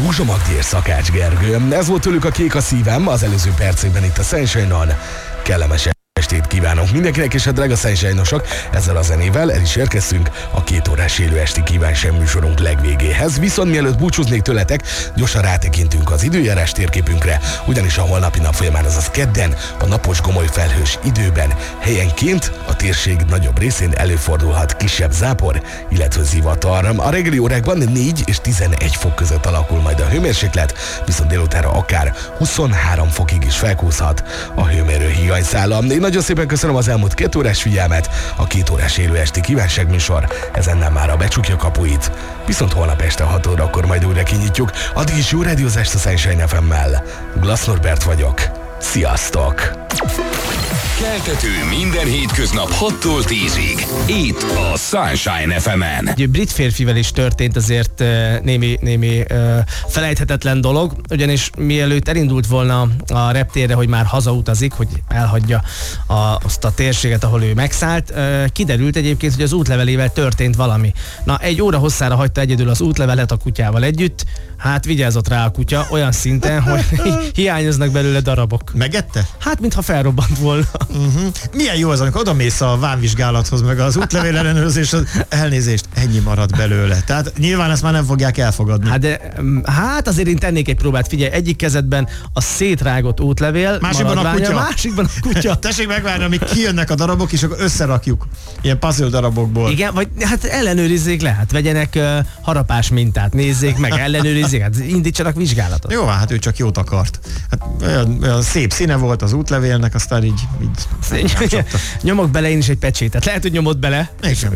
Búzsa Magdi és Szakács Gergő. Ez volt tőlük a Kék a szívem az előző percében itt a Sunshine-on. Kellemes estét kívánok mindenkinek, és a drága Sunshine-osok, ezzel a zenével el is érkeztünk a 2 órás élő esti kívánság műsorunk legvégéhez. Viszont mielőtt búcsúznék tőletek, gyorsan rátekintünk az időjárás térképünkre, ugyanis a holnapi nap folyamán, azaz kedden, a napos gomoly felhős időben helyenként a térség nagyobb részén előfordulhat kisebb zápor, illetve zivatar. A reggeli órákban 4 és 11 fok között alakul majd a hőmérséklet, viszont délutánra akár 23 fokig is felkúszhat a hőmérő hiányszála. Én nagyon szépen köszönöm az elmúlt 2 órás figyelmet, a 2 órás élő esti kívánságműsor ezennel már becsukja kapuit, viszont holnap este 6 órakor majd újra kinyitjuk. Addig is jó rádiózást a Sunshine FM-mel. Glass Norbert vagyok. Sziasztok! Keltető minden hétköznap 6-tól 10-ig. Itt a Sunshine FM-en. Egy brit férfivel is történt azért némi felejthetetlen dolog, ugyanis mielőtt elindult volna a reptérre, hogy már hazautazik, hogy elhagyja azt a térséget, ahol ő megszállt, kiderült egyébként, hogy az útlevelével történt valami. Na, 1 óra hosszára hagyta egyedül az útlevelet a kutyával együtt, hát vigyázott rá a kutya olyan szinten, hogy hiányoznak belőle darabok. Megette? Hát, mintha felrobbant volna. Milyen jó az, amikor odamész a vámvizsgálathoz, meg az útlevél ellenőrzés, az elnézést, ennyi marad belőle. Tehát nyilván ezt már nem fogják elfogadni. Hát azért én tennék egy próbát. Figyelj, egyik kezedben a szétrágott útlevél, másikban a kutya. Másikban a kutya. Tessék megvárni, amíg kijönnek a darabok, és akkor összerakjuk. Ilyen puzzle darabokból. Igen, vagy hát ellenőrizzék le, hát vegyenek harapás mintát, nézzék meg, ellenőrizzék, hát indítsanak vizsgálatot. Jó, hát ő csak jót akart. Hát olyan szép színe volt az útlevélnek, aztán így nyomok bele én is egy pecsétet. Lehet, hogy nyomott bele.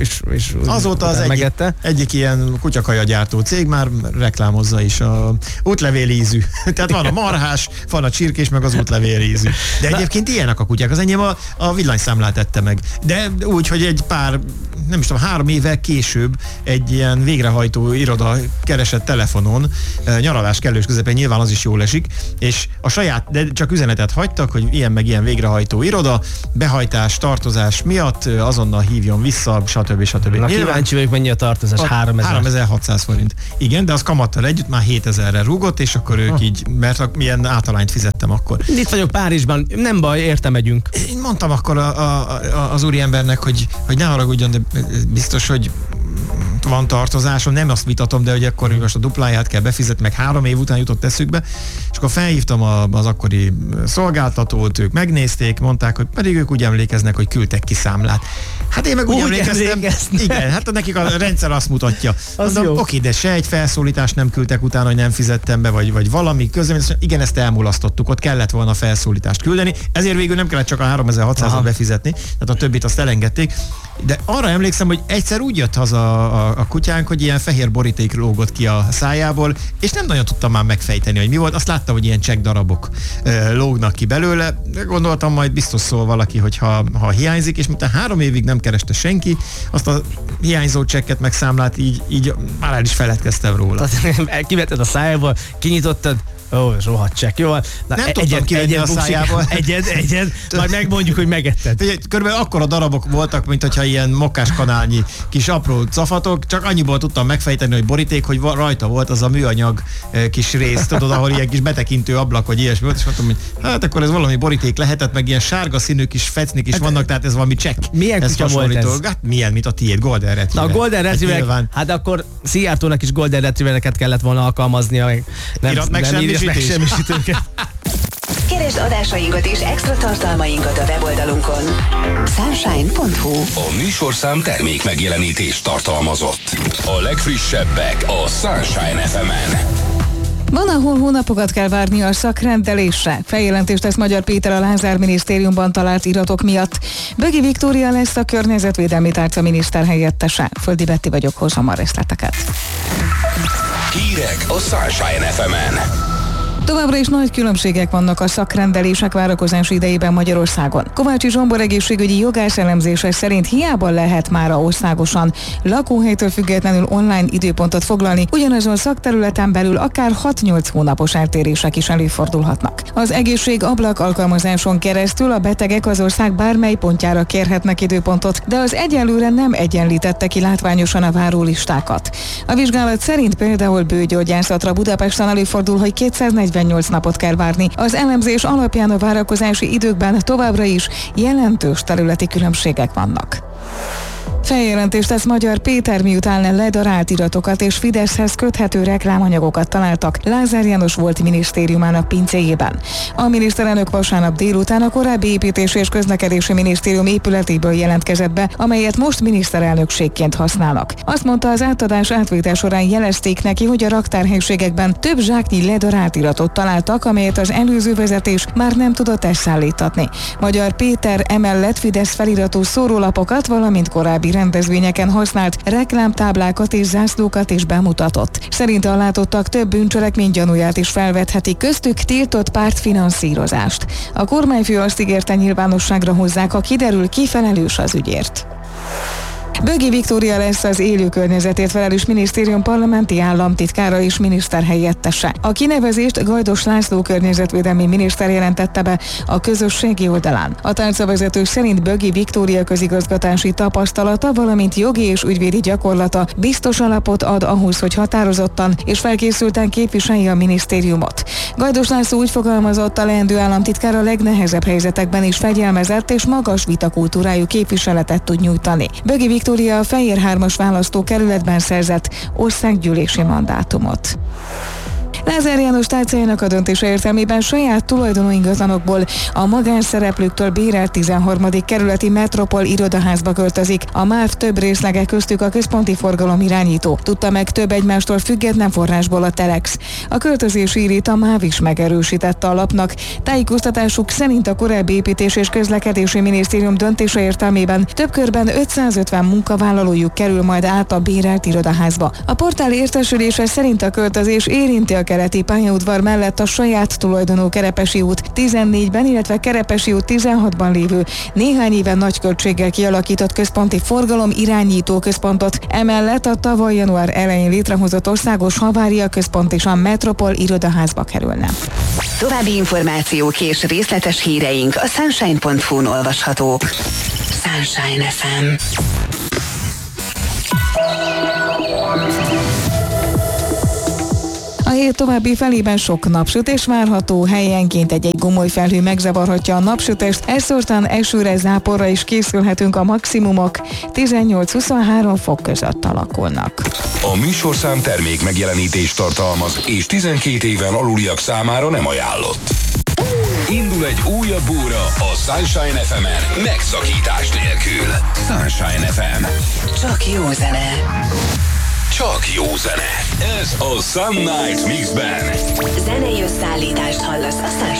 És azóta az egyik ilyen kutyakajagyártó cég már reklámozza is a útlevélízű. Tehát van a marhás, van a csirkés, meg az útlevélízű. De egyébként ilyenek a kutyák. Az enyém a villanyszámlát ette meg. De úgy, hogy egy pár, nem is tudom, 3 évvel később egy ilyen végrehajtó iroda keresett telefonon, nyaralás kellős közepén, nyilván az is jól esik, és a saját, de csak üzenetet hagytak, hogy ilyen meg ilyen végrehajtó iroda, behajtás, tartozás miatt azonnal hívjon vissza, stb. Na, kíváncsi vagyok, mennyi a tartozás? 3600 forint. Igen, de az kamattal együtt már 7000-re rúgott, és akkor ők így, mert milyen általányt fizettem akkor. Itt vagyok Párizsban, nem baj, érte megyünk. Én mondtam akkor az úriembernek, hogy ne haragudjon, de biztos, hogy van tartozásom, nem azt vitatom, de hogy akkor most a dupláját kell befizetni, meg 3 év után jutott eszükbe, és akkor felhívtam az akkori szolgáltatót, ők megnézték, mondták, hogy pedig ők úgy emlékeznek, hogy küldtek ki számlát. Hát én meg úgy emlékeztem. Igen, hát nekik a rendszer azt mutatja. Mondom, oké, de se egy felszólítást nem küldtek utána, hogy nem fizettem be, vagy valami közlemény. Igen, ezt elmulasztottuk, ott kellett volna felszólítást küldeni, ezért végül nem kellett csak a 3600-at befizetni, tehát a többit azt elengedték. De arra emlékszem, hogy egyszer úgy jött haza a kutyánk, hogy ilyen fehér boríték lógott ki a szájából, és nem nagyon tudtam már megfejteni, hogy mi volt. Azt láttam, hogy ilyen csekk darabok lógnak ki belőle. Gondoltam, majd biztos szól valaki, hogy ha hiányzik, és miután 3 évig nem kereste senki, azt a hiányzó csekket meg számlát így már el is feledkeztem róla. Kivetted a szájából, kinyitottad, rohadt csekk, jó? Na, nem tudtam kivenni a szájából. Egyed, majd megmondjuk, hogy megetted. Körülbelül akkora darabok voltak, mint hogyha ilyen mokkáskanálnyi kis apró cafatok, csak annyiból tudtam megfejteni, hogy boríték, hogy rajta volt az a műanyag kis rész, tudod, ahol ilyen kis betekintő ablak, vagy ilyesmi volt, és mondtam, hogy hát akkor ez valami boríték lehetett, meg ilyen sárga színű kis fecnik is vannak, tehát ez valami csekk. Milyen kutya volt ez? Hát milyen, mint a tiéd, Golden Retriever. Na, a Golden Retriever, hát akkor Szijjártónak is Golden Retrievereket kellett volna alkalmaznia, meg semmisítőket. Keresd adásainkat és extra tartalmainkat a weboldalunkon. Sunshine.hu. A műsorszám termék megjelenítés tartalmazott. A legfrissebbek a Sunshine FM-en. Van, ahol hónapokat kell várni a szakrendelésre. Feljelentést tesz Magyar Péter a Lázár minisztériumban talált iratok miatt. Bögi Viktória lesz a környezetvédelmi tárca miniszter helyettese. Földi Betti vagyok, hozom a részleteket. Hírek a Sunshine FM-en. Továbbra is nagy különbségek vannak a szakrendelések várakozási idejében Magyarországon. Kovácsi Zsombor egészségügyi jogász elemzése szerint hiába lehet mára országosan lakóhelytől függetlenül online időpontot foglalni, ugyanazon szakterületen belül akár 6-8 hónapos eltérések is előfordulhatnak. Az egészség ablak alkalmazáson keresztül a betegek az ország bármely pontjára kérhetnek időpontot, de az egyelőre nem egyenlítette ki látványosan a várólistákat. A vizsgálat szerint például bőrgyógyászatra Budapesten előfordul, hogy 248 napot kell várni. Az elemzés alapján a várakozási időkben továbbra is jelentős területi különbségek vannak. Feljelentést tesz Magyar Péter, miután ledarált iratokat és Fideszhez köthető reklámanyagokat találtak Lázár János volt minisztériumának pincéjében. A miniszterelnök vasárnap délután a korábbi építési és közlekedési minisztérium épületéből jelentkezett be, amelyet most miniszterelnökségként használnak. Azt mondta, az átadás átvétel során jelezték neki, hogy a raktárhelyiségekben több zsáknyi ledarált iratot találtak, amelyet az előző vezetés már nem tudott elszállítani. Magyar Péter emellett Fidesz feliratú szórólapokat, valamint korábbi rendezvényeken használt reklámtáblákat és zászlókat is bemutatott. Szerinte a látottak több bűncselekmény gyanúját is felvethetik, köztük tiltott pártfinanszírozást. A kormányfő azt ígérte, nyilvánosságra hozzák, ha kiderül, ki felelős az ügyért. Bögi Viktória lesz az élő környezetért felelős minisztérium parlamenti államtitkára és miniszterhelyettese. A kinevezést Gajdos László környezetvédelmi miniszter jelentette be a közösségi oldalán. A tárcavezető szerint Bögi Viktória közigazgatási tapasztalata, valamint jogi és ügyvédi gyakorlata biztos alapot ad ahhoz, hogy határozottan és felkészülten képviselje a minisztériumot. Gajdos László úgy fogalmazott, a leendő államtitkár a legnehezebb helyzetekben is fegyelmezett és magas vitakultúrájú képviseletet tud nyújtani. Bögi Viktória a Fejér 3-as választókerületben szerzett országgyűlési mandátumot. Lázár János tárcájának a döntése értelmében saját tulajdonú ingatlanokból a magánszereplőktől bérelt 13. kerületi Metropol irodaházba költözik. A MÁV több részlege, köztük a központi forgalom irányító. Tudta meg több egymástól független forrásból a Telex. A költözés írít a MÁV is megerősítette a lapnak. Tájékoztatásuk szerint a korábbi építés és közlekedési minisztérium döntése értelmében több körben 550 munkavállalójuk kerül majd át a bérelt irodaházba. A portál értesülése szerint a költözés érinti a keleti pályaudvar mellett a saját tulajdonú Kerepesi út 14-ben, illetve Kerepesi út 16-ban lévő néhány éven nagy költséggel kialakított központi forgalom irányító központot. Emellett a tavaly január elején létrehozott országos havária központ és a Metropol irodaházba kerülne. További információk és részletes híreink a Sunshine.hu-n olvashatók. Sunshine FM. A hét további felében sok napsütés várható, helyenként egy gomoly felhő megzavarhatja a napsütést, elszórtan esőre, záporra is készülhetünk, a maximumok 18-23 fok között alakulnak. A műsorszám termék megjelenítést tartalmaz, és 12 éven aluliak számára nem ajánlott. Indul egy újabb óra a Sunshine FM-en, megszakítás nélkül. Sunshine FM. Csak jó zene. Csak jó zene. Ez a Sun Night Mixben. Zenei összeállítást hallasz a